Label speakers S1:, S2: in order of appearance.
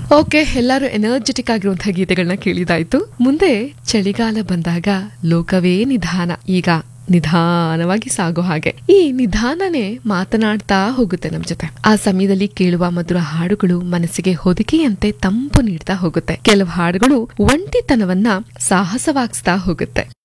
S1: Okay, ಎಲ್ಲರೂ energetic ಆಗಿರುವಂತಹ ಗೀತೆಗಳನ್ನ ಕೇಳಿದಾಯ್ತು. ಮುಂದೆ ಚಳಿಗಾಲ ಬಂದಾಗ ಲೋಕವೇ ನಿಧಾನ, ಈಗ ನಿಧಾನವಾಗಿ ಸಾಗೋ ಹಾಗೆ. ಈ ನಿಧಾನನೇ ಮಾತನಾಡ್ತಾ ಹೋಗುತ್ತೆ ನಮ್ ಜೊತೆ. ಆ ಸಮಯದಲ್ಲಿ ಕೇಳುವ ಮಧುರ ಹಾಡುಗಳು ಮನಸ್ಸಿಗೆ ಹೊದಿಕೆಯಂತೆ ತಂಪು ನೀಡ್ತಾ ಹೋಗುತ್ತೆ. ಕೆಲವು ಹಾಡುಗಳು ಒಂಟಿತನವನ್ನ ಸಾಹಸವಾಗಿಸ್ತಾ ಹೋಗುತ್ತೆ.